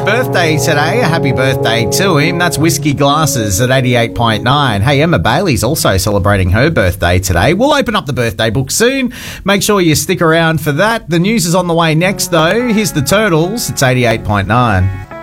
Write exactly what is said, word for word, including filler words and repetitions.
birthday today. A happy birthday to him. That's Whiskey Glasses at eighty-eight point nine. Hey, Emma Bailey's also celebrating her birthday today. We'll open up the birthday book soon. Make sure you stick around for that. The news is on the way next, though. Here's the Turtles. It's eighty-eight point nine.